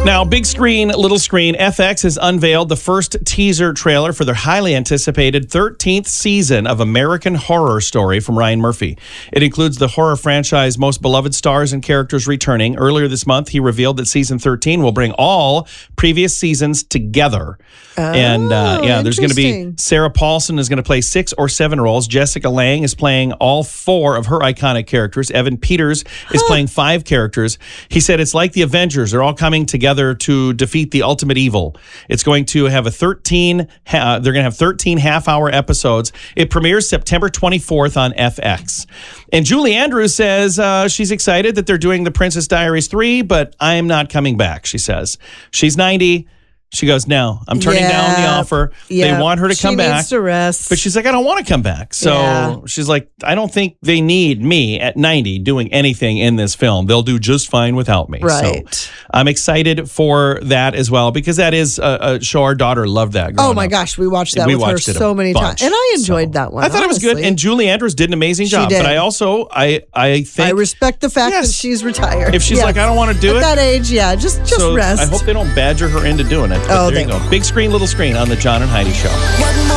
Now, big screen, little screen, FX has unveiled the first teaser trailer for their highly anticipated 13th season of American Horror Story from Ryan Murphy. It includes the horror franchise most beloved stars and characters returning. Earlier this month, he revealed that season 13 will bring all previous seasons together. There's going to be Sarah Paulson is going to play 6 or 7 roles. Jessica Lange is playing all 4 of her iconic characters. Evan Peters is playing 5 characters. He said it's like the Avengers. They're all coming together to defeat the ultimate evil. It's going to have they're going to have 13 half-hour episodes. It premieres September 24th on FX. And Julie Andrews says she's excited that they're doing The Princess Diaries 3, but I am not coming back, she says. She's 90. She goes, no, I'm turning down the offer. They want her to come back. She needs to rest. But she's like, I don't want to come back. So she's like, I don't think they need me at 90 doing anything in this film. They'll do just fine without me. Right. So I'm excited for that as well, because that is a show our daughter loved that. Oh my gosh, we watched that with her so many times. And I enjoyed that one. I thought it was good. And Julie Andrews did an amazing job. She did. But I also, I think I respect the fact that she's retired. If she's like, I don't want to do it. At that age, just rest. I hope they don't badger her into doing it. But there you go. Big screen, little screen on the John and Heidi Show.